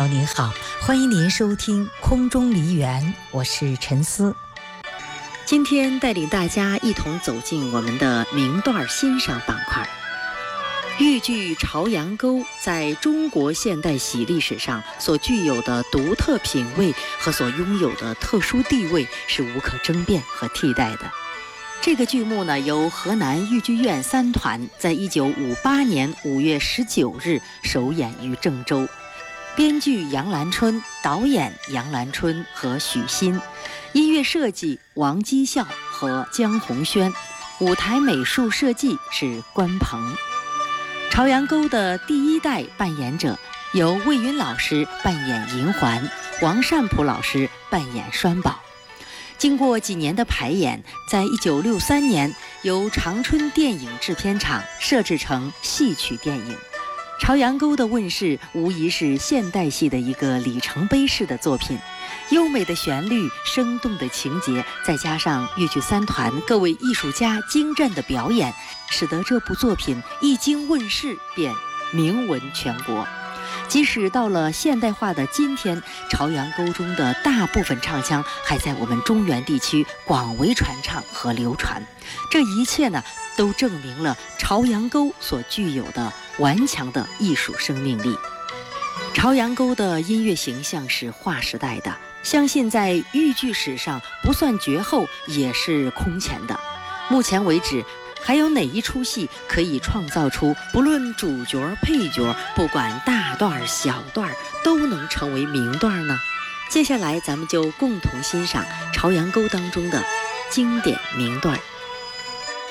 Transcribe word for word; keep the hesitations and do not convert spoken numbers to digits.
友您好，欢迎您收听空中梨园，我是陈思。今天带领大家一同走进我们的名段欣赏板块。豫剧《朝阳沟》在中国现代戏历史上所具有的独特品味和所拥有的特殊地位是无可争辩和替代的。这个剧目呢，由河南豫剧院三团在一九五八年五月十九日首演于郑州，编剧杨兰春，导演杨兰春和许昕，音乐设计王基孝和江宏轩，舞台美术设计是关鹏。朝阳沟的第一代扮演者由魏云老师扮演银环，王善普老师扮演栓宝。经过几年的排演，在一九六三年由长春电影制片厂设置成戏曲电影。朝阳沟的问世无疑是现代戏的一个里程碑式的作品，优美的旋律，生动的情节，再加上豫剧三团各位艺术家精湛的表演，使得这部作品一经问世便名闻全国。即使到了现代化的今天，朝阳沟中的大部分唱腔还在我们中原地区广为传唱和流传。这一切呢，都证明了朝阳沟所具有的顽强的艺术生命力。朝阳沟的音乐形象是划时代的，相信在豫剧史上不算绝后，也是空前的。目前为止，还有哪一出戏可以创造出不论主角配角，不管大段小段都能成为名段呢？接下来咱们就共同欣赏朝阳沟当中的经典名段。